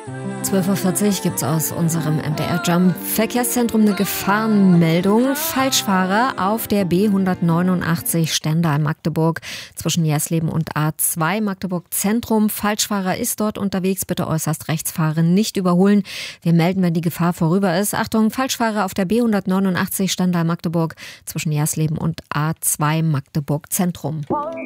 12:40 Uhr gibt es aus unserem MDR-Jump-Verkehrszentrum eine Gefahrenmeldung. Falschfahrer auf der B189 Stendal-Magdeburg zwischen Jersleben und A2 Magdeburg Zentrum. Falschfahrer ist dort unterwegs. Bitte äußerst rechts fahren, nicht überholen. Wir melden, wenn die Gefahr vorüber ist. Achtung, Falschfahrer auf der B189 Stendal-Magdeburg zwischen Jersleben und A2 Magdeburg Zentrum.